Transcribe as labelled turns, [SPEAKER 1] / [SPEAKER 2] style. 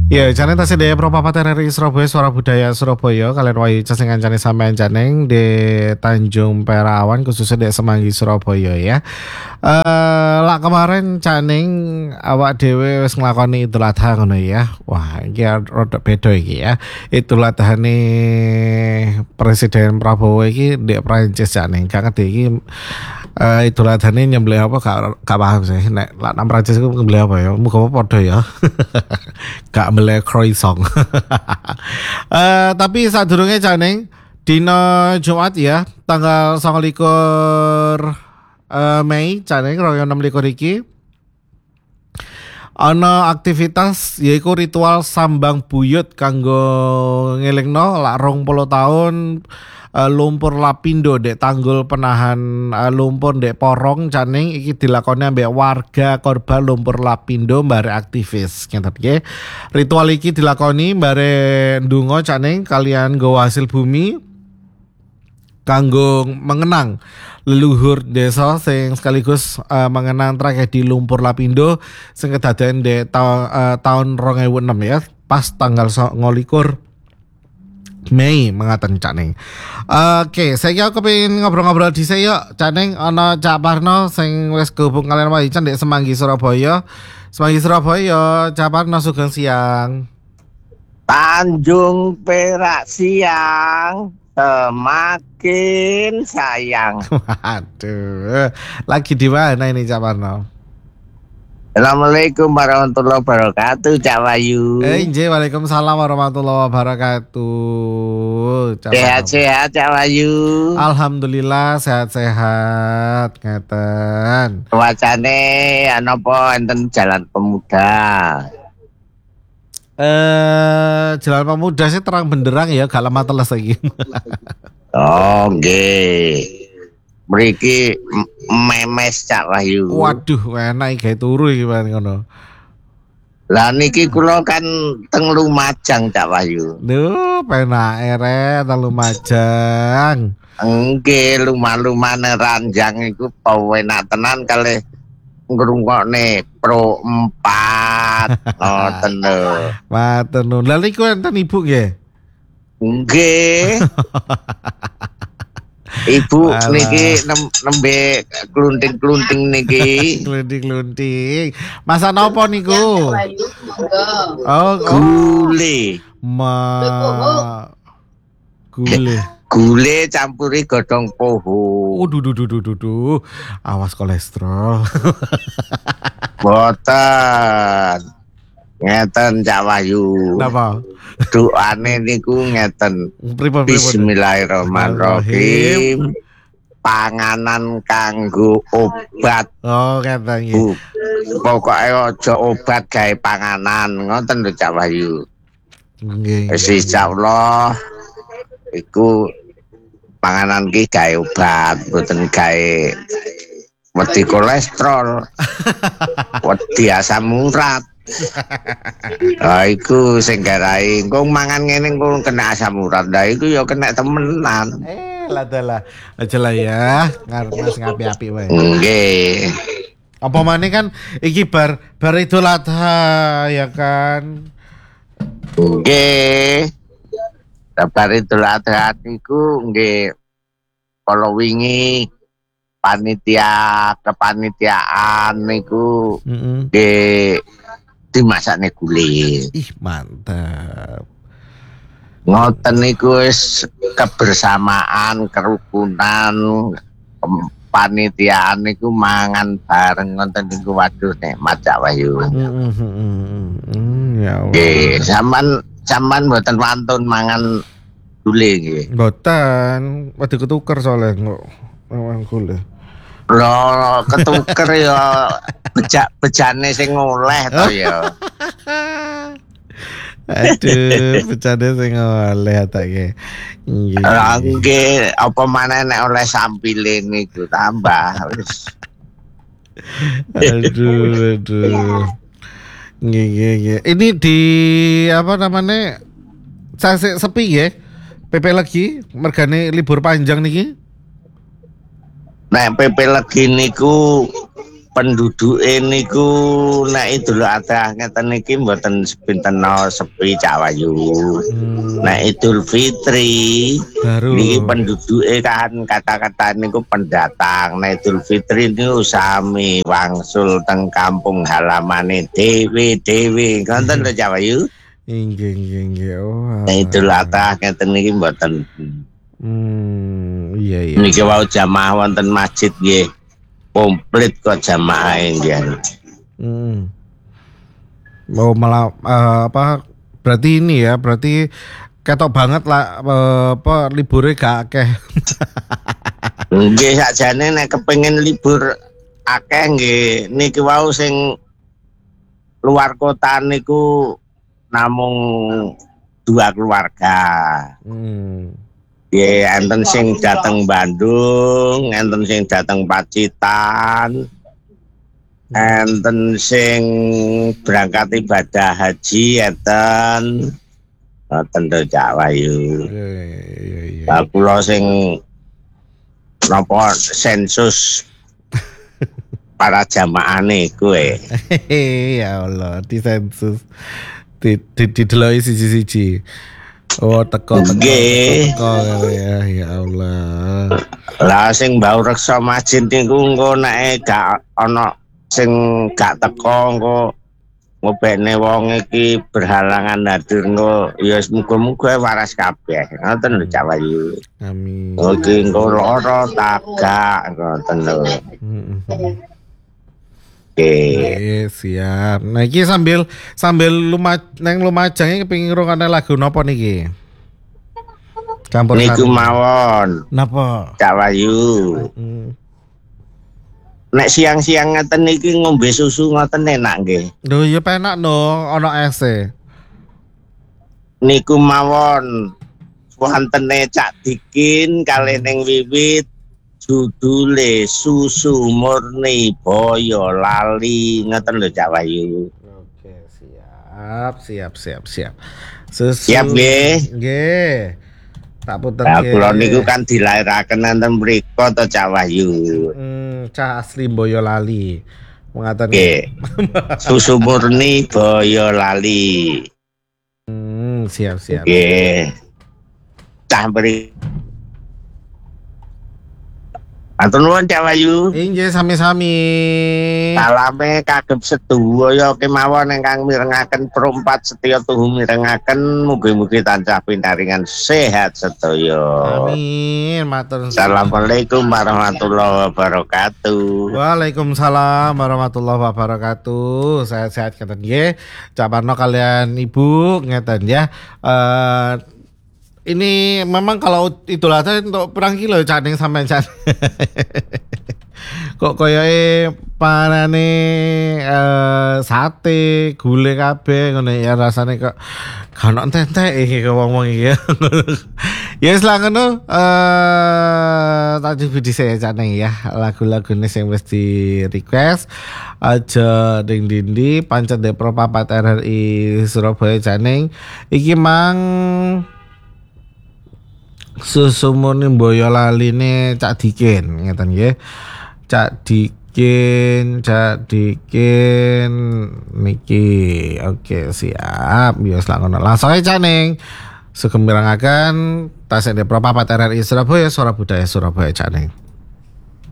[SPEAKER 1] Ya, jane tasih Daya Propapaten RI Surabaya Suara Budaya Surabaya kalian wayu cacing kancane sampean janeng di Tanjung Perawan khususnya di Semanggi Surabaya ya. Lah kemarin caning awak dhewe wis nglakoni Idul Adha ngono ya. Wah, iki rada beda iki ya. Idul Adhane Presiden Prabowo iki di Prancis caning. Gak ngerti iki Idul Adhane nyembelih apa gak paham sih. Nek lak nang Prancis iku nyembelih apa ya? Muga padha ya. Gak melek croissant. Tapi sadurunge caning dina Jumat ya, tanggal 29 Mei caning 2026 iki ana aktivitas yaiku ritual sambang buyut kanggo ngelingno lak 20 tahun lumpur lapindo dek tanggul penahan lumpur dek Porong caning iki dilakoni ambek warga korban lumpur lapindo bare aktivis ngeten nggih. Ritual iki dilakoni bare ndonga caning kalian nggawa hasil bumi kanggo mengenang leluhur desa sing sekaligus mengenang tragedi lumpur lapindo sing kedaden di tahun 2006 ya pas tanggal 29 Mei mengatakan Caning. Oke, saya kepengin ngobrol-ngobrol di saya Caning ana Cak Parno sing wis gabung kalian wajan di Semanggi Surabaya. Semanggi Surabaya, Cak Parno sugeng siang.
[SPEAKER 2] Tanjung Perak siang semakin sayang.
[SPEAKER 1] Waduh, lagi di mana ini Cak Parno?
[SPEAKER 2] Assalamualaikum warahmatullahi wabarakatuh, Cak Wayu.
[SPEAKER 1] Waalaikumsalam warahmatullahi wabarakatuh.
[SPEAKER 2] Sehat-sehat, Cak Wayu.
[SPEAKER 1] Alhamdulillah sehat-sehat, ngeten.
[SPEAKER 2] Wacane napa enten Jalan Pemuda.
[SPEAKER 1] Jalan Pemuda sih terang benderang ya, gak lama teles lagi.
[SPEAKER 2] Oh, nggih. Mriki memes Cak Wahyu.
[SPEAKER 1] Waduh, enak gawe turu iki ngono.
[SPEAKER 2] Lah niki kula kan teng Lumajang Cak Wahyu.
[SPEAKER 1] Duh, penake rek teng Lumajang.
[SPEAKER 2] Nggih, lumah-lumane ranjang iku penak tenan kalih ngrungokne Pro 4. Ngoten lho.
[SPEAKER 1] Matur nuwun. Lha niku enten Ibu nggih?
[SPEAKER 2] Nggih. Ibu niki nembe klunting-klunting niki.
[SPEAKER 1] Klunting-klunting. Masak napa niku? Oh,
[SPEAKER 2] gule.
[SPEAKER 1] Gule.
[SPEAKER 2] Gule campuri godhong poho.
[SPEAKER 1] Duh. Awas kolesterol.
[SPEAKER 2] Boten. Ngeten Cak Wahyu.
[SPEAKER 1] Napa?
[SPEAKER 2] Doane niku ngeten. Bismillahirrahmanirrahim. Panganan kanggo obat.
[SPEAKER 1] Oh, ngeten iki.
[SPEAKER 2] Pokoke aja obat gawe panganan. Ngoten lho Cak Wahyu.
[SPEAKER 1] Nggih.
[SPEAKER 2] Wis insyaallah iku panganan ki gawe obat, mboten gawe wedi kolesterol. Wedi asam urat. Iku sing garai engko mangan ngene engko kena asam urat. Lah iku ya kena temenan.
[SPEAKER 1] Ladalah. Aja lah ya, ngarep sing api-api wae.
[SPEAKER 2] Nggih.
[SPEAKER 1] Apa maneh kan iki bar Idul Adha ya kan.
[SPEAKER 2] Nggih. Bar Idul Adha niku nggih kala wingi kepanitiaan niku nggih dimasakne gule.
[SPEAKER 1] Ih, mantap.
[SPEAKER 2] Ngoten niku wis kebersamaan, kerukunan, panitiaan niku mangan bareng ngoten niku waduh nikmat Cak Wahyu.
[SPEAKER 1] Ya Allah.
[SPEAKER 2] Nggih, sampean mboten wantun mangan gule nggih.
[SPEAKER 1] Mboten, wedi ketuker soalnya kok mangan gule.
[SPEAKER 2] Lho, ketuker ya bejane sing oleh to ya.
[SPEAKER 1] Aduh, becane sing oleh tak ke.
[SPEAKER 2] Nggih, apa maneh nek oleh sampile niku tambah wis.
[SPEAKER 1] Aduh. Nggih. Ini di apa namanya? Saya sepi ya. PP lagi mergane libur panjang niki.
[SPEAKER 2] Nek PP lagi niku penduduke niku nek Idul Adha ngeten iki mboten sepinten sepi Cak Wahyu. Nek Idul Fitri
[SPEAKER 1] Baru.
[SPEAKER 2] niki penduduke kan kata-kata niku pendatang. Nek Idul Fitri niku sami wangsul teng kampung halamane dhewe-dhewe. Ngoten lho Cak Wahyu.
[SPEAKER 1] Inggih. Oh.
[SPEAKER 2] Nek Idul Adha ngeten niki mboten.
[SPEAKER 1] Iya.
[SPEAKER 2] Niki wau jamaah wonten masjid nggih. Komplit kok jamaah nggih.
[SPEAKER 1] Oh malah berarti ini ya, berarti ketok banget lah libure gak akeh.
[SPEAKER 2] Nggih sakjane nek kepengin libur akeh nggih niki wau sing luar kota niku namung 2 keluarga. Ya, enten sing dateng Bandung, enten sing dateng Pacitan, enten sing berangkat ibadah haji, enten Cak Wahyu. Lah kula sing napa sensus para jamaahane kowe.
[SPEAKER 1] Ya Allah, disensus. Dideloki siji-siji. Oh teko ya Allah.
[SPEAKER 2] Lah sing mbau reksa masjid niku engko nek gak ana sing gak teko engko ngobene wong iki berhalangan hadir engko ya muga-muga waras kabeh. Ngoten lho Cak Wahyu.
[SPEAKER 1] Amin.
[SPEAKER 2] Oke engko lara tagak ngoten lho.
[SPEAKER 1] Oke, siap. Nah iki sambil neng Lumajang kepengin ngrungokne lagu napa niki? Campur
[SPEAKER 2] niku mawon.
[SPEAKER 1] Napa?
[SPEAKER 2] Cak Wahyu. Nek siang-siang ngeten niki ngombe susu ngoten enak nggih.
[SPEAKER 1] Lho ya penak no, ana ese.
[SPEAKER 2] Niku mawon wantene Cak Dikin kalih ning Wiwit judule Susu Murni Boyolali ngoten lho Cak Wahyu.
[SPEAKER 1] Oke, siap. Susu.
[SPEAKER 2] Siap nggih.
[SPEAKER 1] Nggih. Tak puter nggih.
[SPEAKER 2] Kula niku kan dilairaken enten mriku to Cak Wahyu.
[SPEAKER 1] Cak asli Boyolali. Mengaten
[SPEAKER 2] nggih. Susu Murni Boyolali.
[SPEAKER 1] Siap.
[SPEAKER 2] Nggih. Cah mriki Atur nuwun Cak Wahyu.
[SPEAKER 1] Inggih sami-sami.
[SPEAKER 2] Salame kagem sedaya kemawon ingkang mirengaken perumpat setya tuhu mirengaken mugi-mugi tansah pinaringan sehat sedaya.
[SPEAKER 1] Amin. Matur.
[SPEAKER 2] Assalamualaikum warahmatullahi wabarakatuh.
[SPEAKER 1] Waalaikumsalam warahmatullahi wabarakatuh. Sehat-sehat ngeten nggih. Cak Parno kalian Ibu ngeten ya. Ini memang kalau Idul Adha untuk perang kilo cading sampai cading. Kok koyoke panane sate, gulai kabeh ngono ya rasane kok gak ono entek iki ngomong iki ya. Ya wis lah ngono tadi video saya cading ya lagu-lagune sing wis di request aja ding dindi pancet de Pro 4 RRI Surabaya cading iki mang Susu Murni Boyolali ne Cak Dikin ngeten nggih. Cak Dikin niki. Oke, siap. Bios langsung aja ning. Sugeng mirengaken tasik Pro 4 RRI Surabaya Suara Budaya Surabaya Cak ning.